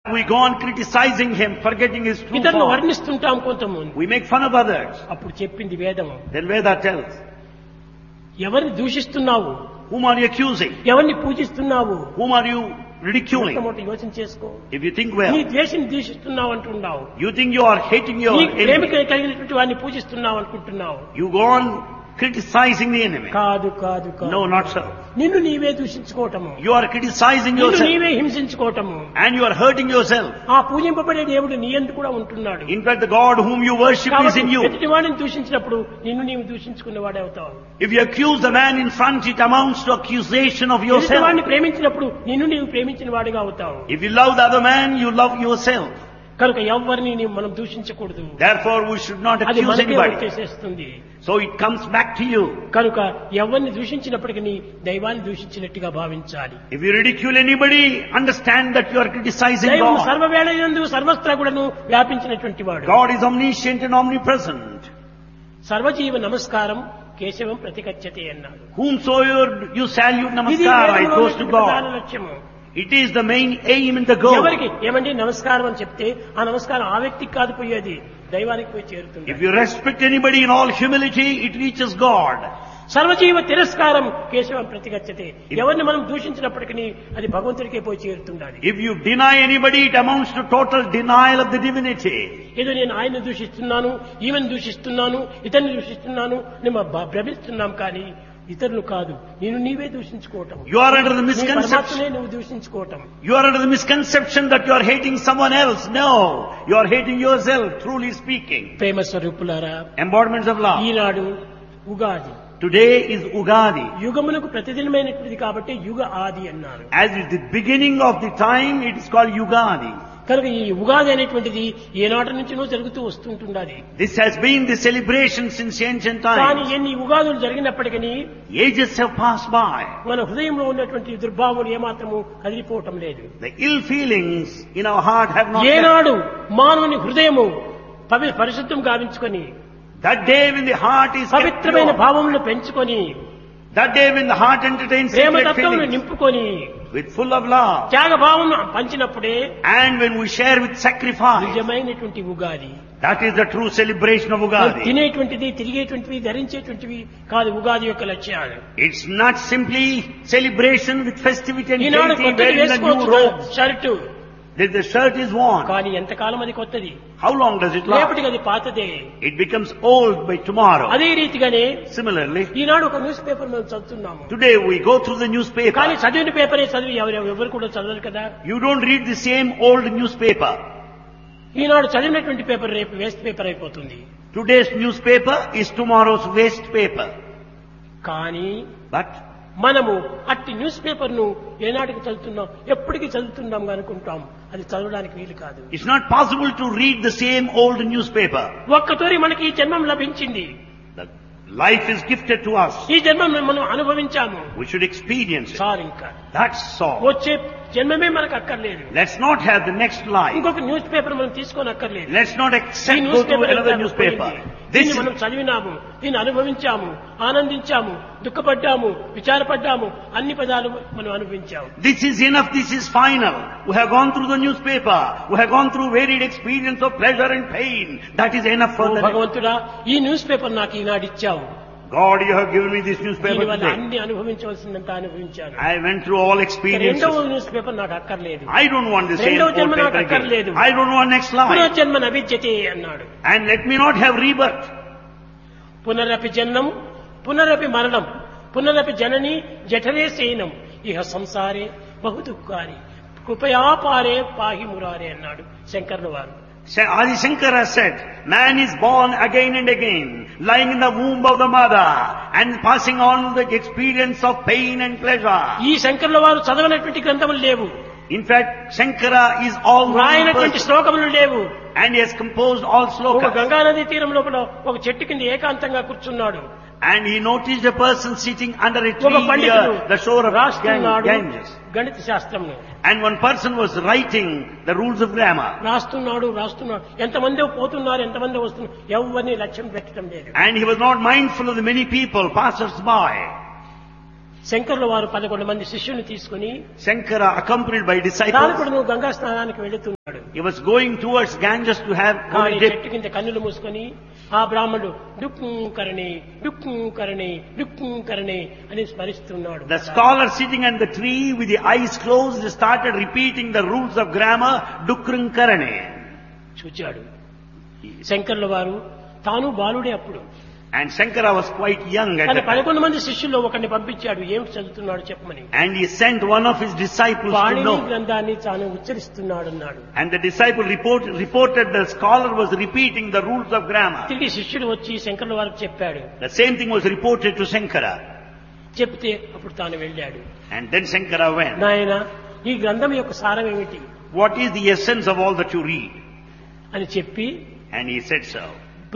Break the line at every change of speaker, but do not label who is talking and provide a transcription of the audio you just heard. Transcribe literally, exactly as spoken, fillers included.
We go on criticizing him, forgetting his true
ఇతరులను
form.
వర్ణిస్తుంటాం కొంతమంది.
We make fun of others.
అప్పుడు చెప్పింది వేదము,
Then Veda tells,
ఎవరిని దూషిస్తున్నావు,
whom are you accusing?
ఎవరిని పూజిస్తున్నావు,
Whom are you ridiculing?
మొట్టమొదటి యోచన చేసుకో.
If you think
నీ
well,
ద్వేషం దూషిస్తున్నావు అంటున్నావు,
you think you are hating your
నీ ప్రేమిక
enemy.
కలిగినటువంటి వాడిని పూజిస్తున్నావు అనుకుంటున్నావు.
You go on criticizing the enemy.
కాదు కాదు కాదు,
No, not so.
నిన్ను నీవే దూషించుకోవటము,
You are criticizing
నిన్ను
yourself
నీవే హింసించుకోవటము.
and you are hurting yourself.
ఆ పూజింపబడే దేవుడు నీ యందు కూడా ఉంటున్నాడు.
In fact, the God whom you worship is
కాబట్టి
in you.
ఎదుటి వాడిని దూషించినప్పుడు నిన్ను నీవు దూషించుకున్న వాడే అవుతావు.
If you accuse the man in front, it amounts to accusation of
ఎదుటి
yourself.
వాడిని ప్రేమించినప్పుడు నిన్ను నీవు ప్రేమించిన వాడిగా అవుతావు.
If you love the other man, you love yourself.
కనుక ఎవరిని నీవు మనం దూషించకూడదు,
Therefore, we should not
అది
accuse
మనకే
anybody.
వచ్చేసేస్తుంది.
So it comes back to you.
కనుక ఎవరిని దూషించినప్పటికీ దైవాన్ని దూషించినట్టుగా భావించాలి.
If you ridicule anybody, understand that you are criticizing
దైవం
God.
సర్వవేళయందు సర్వస్త్రగుడను వ్యాపించినటువంటి వాడు.
God is omniscient and omnipresent.
సర్వజీవ నమస్కారం కేశవం ప్రతిగచ్చతే అన్నాడు.
Whomsoever you salute
ఇది
namaskara, it
వేదంలో
goes to
ప్రధాన
God.
లక్ష్యము.
It is the main aim in the goal.
ఎవరికి ఏమండి నమస్కారం అని చెప్తే ఆ నమస్కారం ఆ వ్యక్తికి కాదు పోయేది, దైవానికి పోయి చేరుతుంది.
If you respect anybody in all humility, it reaches God.
సర్వజీవ తిరస్కారం కేశవం ప్రతిగచ్చతే, ఎవరిని మనం దూషించినప్పటికీ అది భగవంతుడికే పోయి చేరుతుండాలి.
If you deny anybody, it amounts to total denial of the divinity.
ఏదో నేను ఆయన్ని దూషిస్తున్నాను, ఈమెను దూషిస్తున్నాను, ఇతన్ని దూషిస్తున్నాను మేము భ- భ్రమిస్తున్నాం కానీ ఇతరులు కాదు, నేను నీవే దూషించుకోవటం.
You are under the
నీ
misconception.
పరమాత్మనే నువ్వు దూషించుకోవటం.
You are under the misconception that you are hating someone else. No, you are hating yourself, truly speaking.
ప్రేమ స్వరూపులారా,
Embodiments of love.
Eenadu Ugadi
Today is Ugadi.
యుగములకు ప్రతిదినమైనటువంటిది కాబట్టి యుగ ఆది అన్నారు.
As is the beginning of the time, it is called Ugadi.
కనుక ఈ ఉగాది అనేటువంటిది ఏనాటి నుంచినో జరుగుతూ వస్తుంటున్నది.
This has been the celebration since ancient
కానీ
times.
ఎన్ని ఉగాదులు జరిగినప్పటికీ
Ages have passed by.
మన హృదయంలో ఉన్నటువంటి దుర్భావములు ఏమాత్రము కదిలిపోవటం లేదు.
The ill feelings in our heart have not left.
ఏనాడు మానవుని హృదయము పవి పరిశుద్ధం గావించుకొని
That day when the heart is kept
పవిత్రమైన
pure,
భావములను పెంచుకొని
that day when the heart entertains
Prema
secret
తత్వమును
feelings
నింపుకొని
with full of love,
Tyaga భావమును పంచినప్పుడే
and when we share with sacrifice,
నిజమైనటువంటి Ugadi.
that is the true celebration of
మనం
Ugadi.
తినేటువంటిది, తిరిగేటువంటివి, ధరించేటువంటివి కాదు ఉగాది యొక్క లక్ష్యాలు.
It's not simply celebration with festivity and
Eenadu
gaiety,
కొత్తది
wearing the new
వేసుకోవచ్చు
robes.
Shirt,
That the shirt is worn.
కానీ ఎంతకాలం అది కొత్తది,
How long does it last?
రేపటికి అది పాతదే.
It becomes old by tomorrow.
అదే రీతిగానే
Similarly,
ఈనాడు ఒక న్యూస్ పేపర్ మనం చదువుతున్నాము,
today we go through the
కానీ
newspaper.
చదివిన పేపరే చదివి ఎవరు ఎవరు కూడా చదవరు కదా.
You don't read the same old newspaper.
ఈనాడు చదివినటువంటి పేపర్ రేపు వేస్ట్ పేపర్ అయిపోతుంది.
Today's newspaper is tomorrow's waste paper.
కానీ
But
మనము అట్టి న్యూస్ పేపర్ ను ఏనాటికి చదువుతున్నాం, ఎప్పటికీ చదువుతున్నాం అనుకుంటాం, అది చదవడానికి వీలు కాదు.
it's not possible to read the same old newspaper.
ఒక్కతోరి మనకి ఈ జన్మం లభించింది,
The life is gifted to us.
ఈ జన్మం మనం అనుభవించాము,
We should experience it.
Sir ఇంకా
That's all.
వచ్చే జన్మమే మనకు అక్కర్లేదు.
Let's not have the next life.
ఇంకొక న్యూస్ పేపర్ మనం తీసుకొని అక్కర్లేదు.
Let's not
ఈ
accept
news
go to
paper
another
ఎంత
newspaper.
గొప్పది.
This
దీన్ని మనం చదివినాము, దీన్ని అనుభవించాము, ఆనందించాము, దుఃఖపడ్డాము, విచారపడ్డాము, అన్ని పదాలు మనం అనుభవించాము.
This is enough, this is final. We have gone through the newspaper. We have gone through varied experience of pleasure and pain. That is enough
oh
for the
భగవంతుడా, ఈ న్యూస్ పేపర్ నాకు ఈనాడు ఇచ్చావు,
God, you have given me this newspaper
దీనివల్ల
today.
అన్ని అనుభవించవలసిందంతా అనుభవించాను.
I went through all experiences.
రెండవ news paper నాకు అక్కర్లేదు,
I don't want the same
రెండవ
old
జన్మ నాకు
paper
అక్కర్లేదు.
again. I don't want next life.
పునర్జన్మ నవిద్యతే అన్నాడు.
And let me not have rebirth.
పునరపి జన్మం పునరపి మరణం పునరపి జనని జఠరే శయనం ఇహ సంసారే బహు దుఃఖారి కృపయా పారే పాహి మురారే అన్నాడు శంకరుల వారు.
Adi Shankara said, man is born again and again, lying in the womb of the mother and passing on the experience of pain and pleasure.
ఈ శంకరుల వారు చదవనటువంటి గ్రంథములు లేవు,
In fact, Shankara is all
రాయనటువంటి శ్లోకములు లేవు.
and he has composed all
ఒక
slokas.
Ganga నది తీరం లోపల ఒక చెట్టు కింద ఏకాంతంగా కూర్చున్నాడు.
And he noticed a person sitting under a
ఒక
tree
పండితుడు
near the shore of
రాస్తున్నాడు
Ganges.
గణిత శాస్త్రము,
And one person was writing the rules of grammar.
రాస్తున్నాడు రాస్తున్నాడు ఎంతమంది పోతున్నారు, ఎంతమంది వస్తున్నారు, ఎవరిని లక్ష్యం పెట్టడం లేదు.
And he was not mindful of the many people, passers by.
శంకరుల వారు పదకొండు మంది శిష్యుల్ని తీసుకుని
Shankara, accompanied by
తాను
disciples,
కూడా నువ్వు గంగా స్నానానికి వెళుతున్నాడు.
he was going towards Ganges to have
కానీ
holy dip.
చెట్టు కింద కన్నులు మూసుకొని ఆ బ్రాహ్మణుడు డుక్కు కరణి డుక్కు కరణి డుక్కు కరణి అని స్మరిస్తున్నాడు.
The scholar sitting on the tree with the eyes closed started repeating the rules of grammar, Dukring Karane.
చూచాడు శంకర్ల వారు. తాను బాలుడే అప్పుడు.
And Shankara was quite young at
కానీ
that time.
పదకొండు మంది శిష్యుల్లో ఒకరిని పంపించాడు ఏం చదువుతున్నాడు చెప్పమని.
And he sent one of his disciples to
Panini
know.
గ్రంథాన్ని తాను ఉచ్చరిస్తున్నాడు అన్నాడు.
And the disciple report, reported the scholar was repeating the rules of grammar.
తిరిగి శిష్యుడు వచ్చి శంకర్ల వారికి చెప్పాడు.
The same thing was reported to Shankara.
చెప్తే అప్పుడు తాను వెళ్ళాడు.
And then Shankara went.
నాయన ఈ గ్రంథం యొక్క సారం ఏమిటి
What is the essence of all that you read?
అని చెప్పి
And he said so.